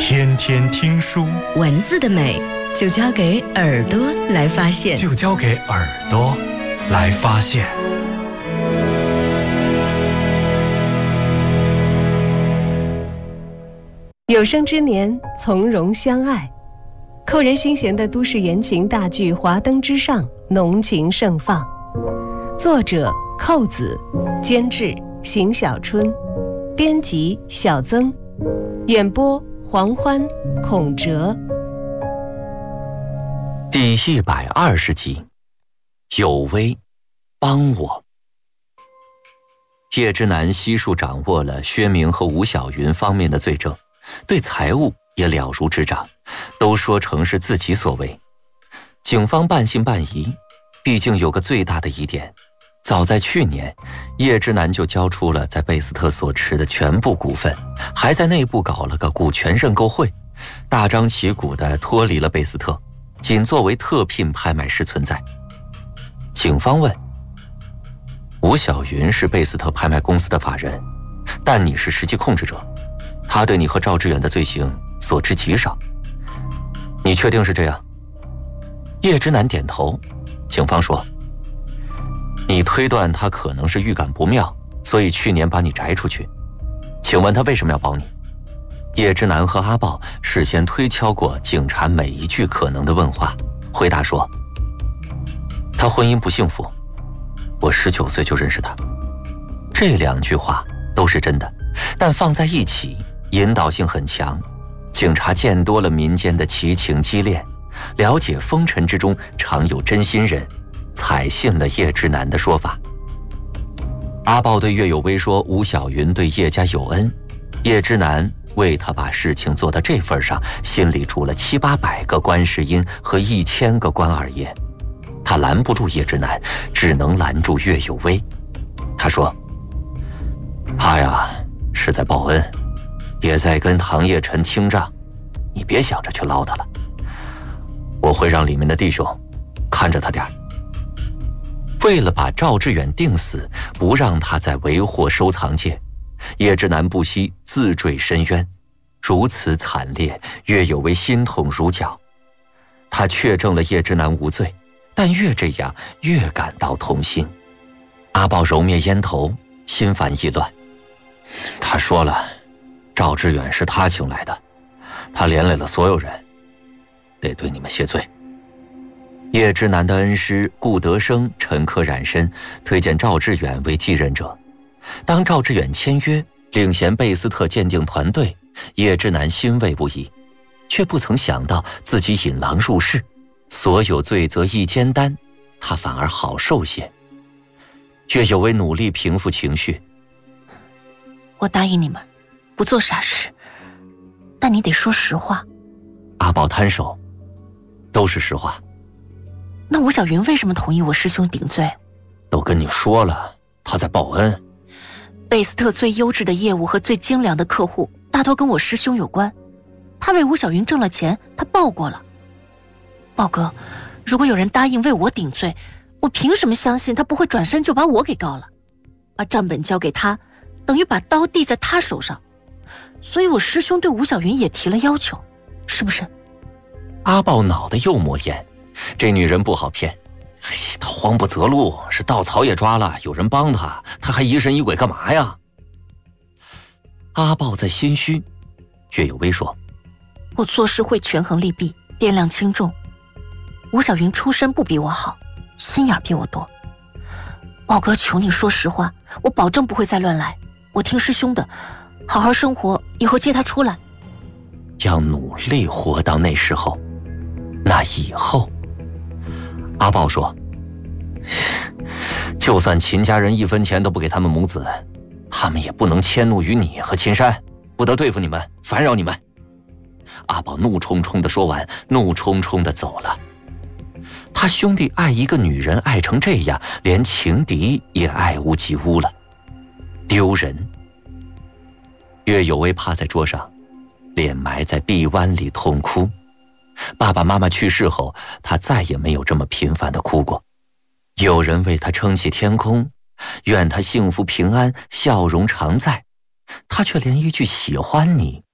天天听书， 文字的美就交给耳朵来发现， 就交给耳朵来发现。 有生之年，从容相爱。扣人心弦的都市言情大剧《华灯之上》浓情盛放。作者寇子，监制邢小春，编辑小曾，演播黄欢、孔哲。 第120集，有为，帮我。叶之南悉数掌握了薛明和吴小云方面的罪证，对财物也了如指掌，都说成是自己所为。警方半信半疑，毕竟有个最大的疑点，早在去年，叶之南就交出了在贝斯特所持的全部股份，还在内部搞了个股权认购会，大张旗鼓地脱离了贝斯特，仅作为特聘拍卖师存在。警方问，吴小云是贝斯特拍卖公司的法人，但你是实际控制者，他对你和赵志远的罪行所知极少，你确定是这样？叶之南点头。警方说，你推断他可能是预感不妙，所以去年把你摘出去。请问他为什么要保你？叶之南和阿豹事先推敲过警察每一句可能的问话，回答说，他婚姻不幸福，我19岁就认识他。这2句话都是真的，但放在一起引导性很强。警察见多了民间的奇情激恋，了解风尘之中常有真心人，采信了叶之南的说法。阿豹对岳有为说吴小云对叶家有恩，叶之南为他把事情做到这份上，心里住了700-800个观世音和1000个关二爷。他拦不住叶之南，只能拦住岳有为。他说，他呀是在报恩，也在跟唐叶晨清账，你别想着去捞他了，我会让里面的弟兄看着他点儿。为了把赵志远定死，不让他再为祸收藏界，叶之南不惜自坠深渊，如此惨烈，岳有为心痛如绞。他确证了叶之南无罪，但越这样越感到痛心。阿豹揉灭烟头，心烦意乱。他说了，赵志远是他请来的，他连累了所有人，得对你们谢罪。叶之南的恩师顾德生沉刻染身，推荐赵志远为继任者。当赵志远签约领衔贝斯特鉴定团队，叶之南欣慰不已，却不曾想到自己引狼入室，所有罪责一肩担，他反而好受些。岳有为努力平复情绪， 我答应你们不做傻事，但你得说实话。 阿豹摊手，都是实话。 那吴小云为什么同意我师兄顶罪？ 都跟你说了，他在报恩。 贝斯特最优质的业务和最精良的客户大多跟我师兄有关，他为吴小云挣了钱，他报过了。豹哥，如果有人答应为我顶罪，我凭什么相信他不会转身就把我给告了？把账本交给他，等于把刀递在他手上。所以我师兄对吴小云也提了要求，是不是？ 阿豹脑袋又抹烟，这女人不好骗。她慌不择路，是稻草也抓了，有人帮她，她还疑神疑鬼干嘛呀？阿豹在心虚。岳有为说， 我做事会权衡利弊，掂量轻重。吴小云出身不比我好，心眼比我多。豹哥，求你说实话，我保证不会再乱来，我听师兄的，好好生活，以后接他出来。 要努力活到那时候。那以后，阿豹说，就算秦家人1分钱都不给他们母子，他们也不能迁怒于你和秦山，不得对付你们，烦扰你们。阿豹怒冲冲地说完，怒冲冲地走了。他兄弟爱一个女人爱成这样，连情敌也爱屋及乌了，丢人。岳有为趴在桌上，脸埋在臂弯里痛哭。爸爸妈妈去世后，他再也没有这么频繁地哭过。有人为他撑起天空，愿他幸福平安，笑容常在，他却连一句喜欢你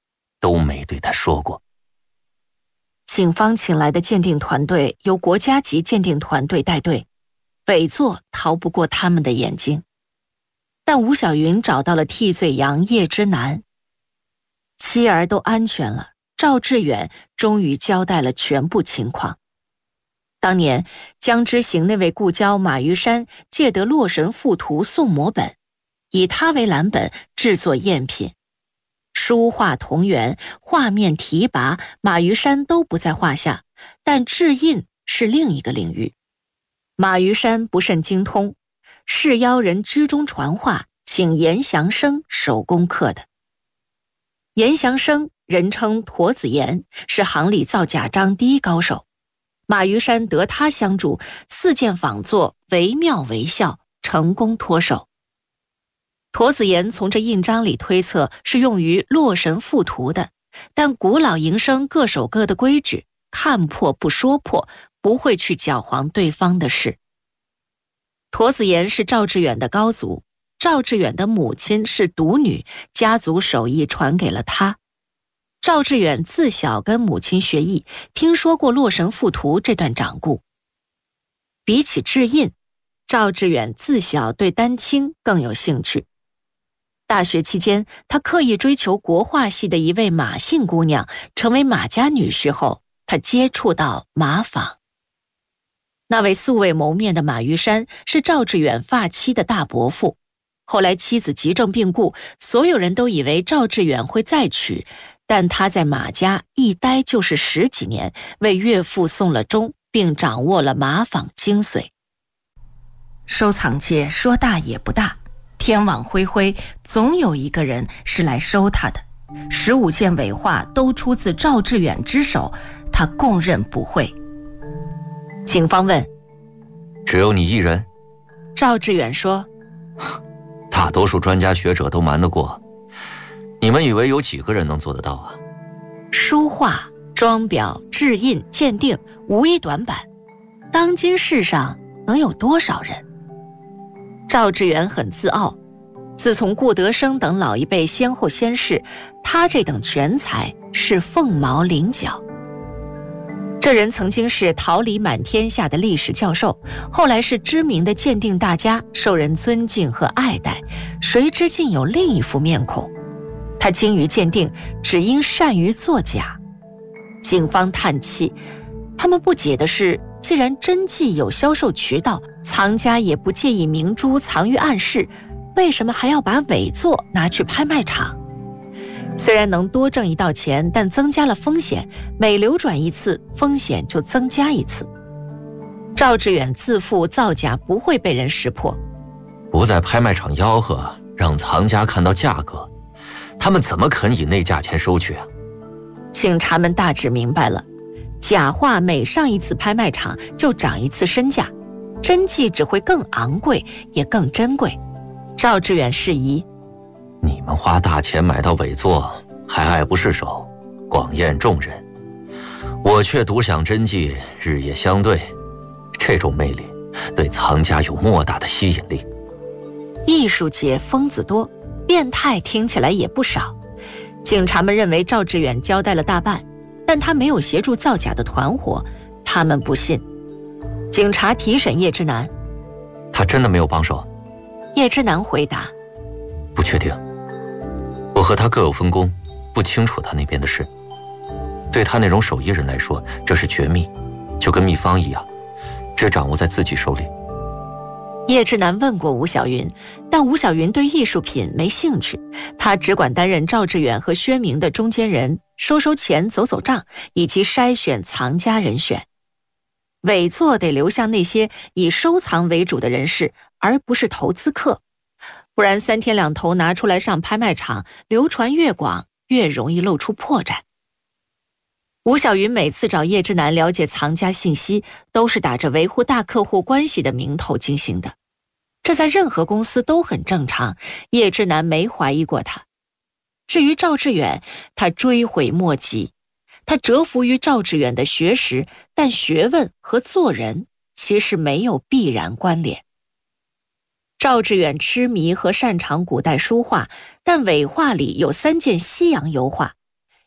都没对他说过。 警方请来的鉴定团队由国家级鉴定团队带队，伪作逃不过他们的眼睛。但吴小云找到了替罪羊叶之南，妻儿都安全了，赵志远终于交代了全部情况。当年江之行那位故交马玉山借得洛神赋图宋摹本，以他为蓝本制作赝品，书画同源，画面题跋，马玉山都不在话下，但制印是另一个领域。马玉山不甚精通，是邀人居中传话，请严祥生手工刻的。严祥生人称驼子岩，是行里造假章第一高手。马玉山得他相助，4件仿作惟妙惟肖，成功脱手。驼子岩从这印章里推测是用于洛神赋图的，但古老营生各守各的规矩，看破不说破，不会去搅黄对方的事。驼子岩是赵志远的高祖，赵志远的母亲是独女，家族手艺传给了他。赵志远自小跟母亲学艺，听说过洛神赋图这段掌故。比起制印，赵志远自小对丹青更有兴趣。大学期间，他刻意追求国画系的一位马姓姑娘，成为马家女婿后，他接触到马坊。那位素未谋面的马玉山是赵志远发妻的大伯父，后来妻子急症病故，所有人都以为赵志远会再娶，但他在马家一待就是10几年，为岳父送了终，并掌握了马坊精髓。收藏界说大也不大，天网恢恢，总有一个人是来收他的。15件伪画都出自赵志远之手，他供认不讳。警方问： 只有你一人？ 赵志远说： 大多数专家学者都瞒得过，你们以为有几个人能做得到啊？ 书画、装裱、制印、鉴定，无一短板。当今世上能有多少人？赵志远很自傲，自从顾德生等老一辈先后先逝，他这等全才是凤毛麟角。这人曾经是桃李满天下的历史教授，后来是知名的鉴定大家，受人尊敬和爱戴。谁知竟有另一副面孔，他精于鉴定，只因善于作假。警方叹气，他们不解的是，既然真迹有销售渠道，藏家也不介意明珠藏于暗室，为什么还要把伪作拿去拍卖场？虽然能多挣一道钱，但增加了风险，每流转一次，风险就增加一次。赵志远自负造假不会被人识破， 不在拍卖场吆喝，让藏家看到价格，他们怎么肯以那价钱收取啊？ 警察们大致明白了，假画每上一次拍卖场就涨一次身价，真迹只会更昂贵，也更珍贵。赵志远示意： 你们花大钱买到伪作，还爱不释手，广宴众人，我却独享真迹，日夜相对，这种魅力对藏家有莫大的吸引力。 艺术界疯子多，变态听起来也不少。警察们认为赵志远交代了大半，但他没有协助造假的团伙，他们不信。警察提审叶之南： 他真的没有帮手？ 叶之南回答： 不确定，我和他各有分工，不清楚他那边的事。对他那种手艺人来说，这是绝密，就跟秘方一样，只掌握在自己手里。 叶之南问过吴小云，但吴小云对艺术品没兴趣，他只管担任赵志远和薛明的中间人，收钱、走账，以及筛选藏家人选。伪作得流向那些以收藏为主的人士，而不是投资客，不然3天2头拿出来上拍卖场，流传越广，越容易露出破绽。吴小云每次找叶之南了解藏家信息，都是打着维护大客户关系的名头进行的，这在任何公司都很正常，叶之南没怀疑过他。至于赵志远，他追悔莫及，他折服于赵志远的学识，但学问和做人其实没有必然关联。赵志远痴迷和擅长古代书画，但伪画里有3件西洋油画，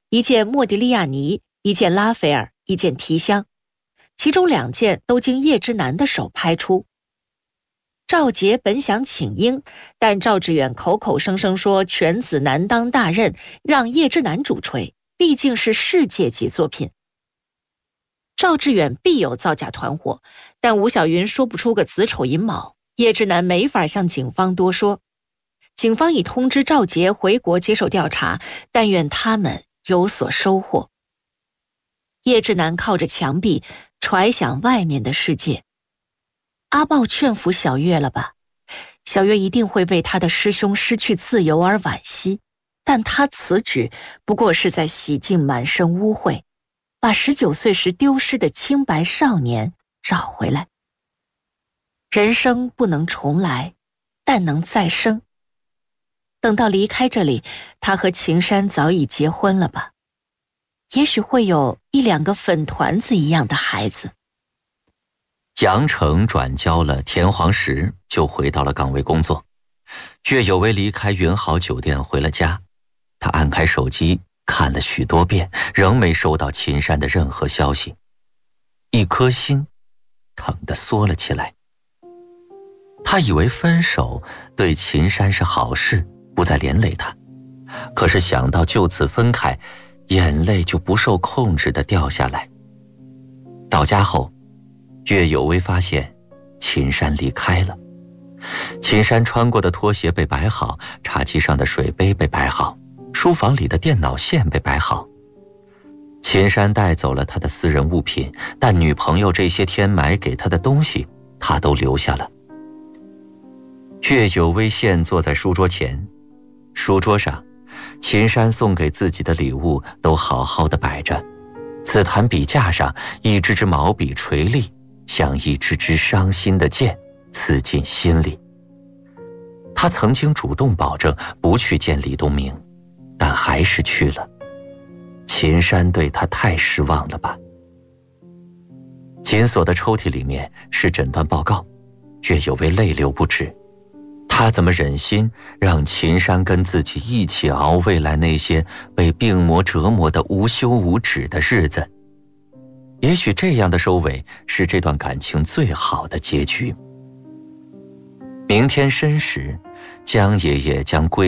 一件莫迪利亚尼，一件拉斐尔，一件提香，其中2件都经叶之南的手拍出。赵杰本想请缨，但赵志远口口声声说犬子难当大任，让叶之南主锤，毕竟是世界级作品。赵志远必有造假团伙，但吴小云说不出个子丑寅卯，叶之南没法向警方多说。警方已通知赵杰回国接受调查，但愿他们有所收获。叶志南靠着墙壁揣想外面的世界。阿豹劝服小月了吧？小月一定会为他的师兄失去自由而惋惜，但他此举不过是在洗净满身污秽，把19岁时丢失的清白少年找回来。人生不能重来，但能再生。等到离开这里，他和秦山早已结婚了吧？也许会有1、2个粉团子一样的孩子。 杨成转交了田黄石，就回到了岗位工作。岳有为离开云豪酒店回了家，他按开手机看了许多遍，仍没收到秦山的任何消息，一颗心疼得缩了起来。他以为分手对秦山是好事，不再连累他，可是想到就此分开，眼泪就不受控制地掉下来。到家后，岳有为发现秦山离开了。秦山穿过的拖鞋被摆好，茶几上的水杯被摆好，书房里的电脑线被摆好。秦山带走了他的私人物品，但女朋友这些天买给他的东西他都留下了。岳有为现坐在书桌前，书桌上秦山送给自己的礼物都好好的摆着，紫檀笔架上一支支毛笔垂立，像一支支伤心的箭，刺进心里。他曾经主动保证不去见李东明，但还是去了。秦山对他太失望了吧？紧锁的抽屉里面是诊断报告，岳有为泪流不止。他怎么忍心让秦山跟自己一起熬未来那些被病魔折磨的无休无止的日子？也许这样的收尾是这段感情最好的结局。明天申时，江爷爷将归